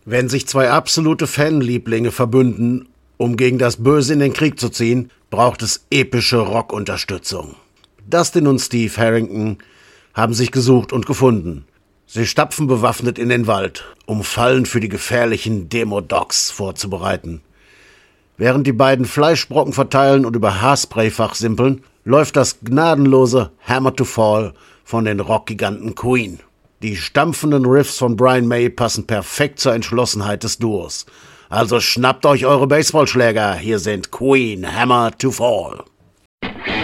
Wenn sich zwei absolute Fanlieblinge verbünden, um gegen das Böse in den Krieg zu ziehen, braucht es epische Rockunterstützung. Dustin und Steve Harrington haben sich gesucht und gefunden. Sie stapfen bewaffnet in den Wald, um Fallen für die gefährlichen Demodogs vorzubereiten. Während die beiden Fleischbrocken verteilen und über Haarspray fachsimpeln, läuft das gnadenlose Hammer to Fall von den Rockgiganten Queen. Die stampfenden Riffs von Brian May passen perfekt zur Entschlossenheit des Duos. Also schnappt euch eure Baseballschläger, hier sind Queen, Hammer to Fall.